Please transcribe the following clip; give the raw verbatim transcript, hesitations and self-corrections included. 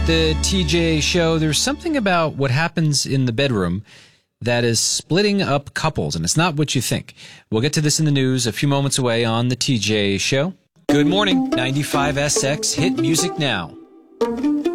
The T J Show, there's something about what happens in the bedroom that is splitting up couples, and it's not what you think. We'll get to this in the news a few moments away on the T J Show. Good morning, ninety-five S X Hit Music Now.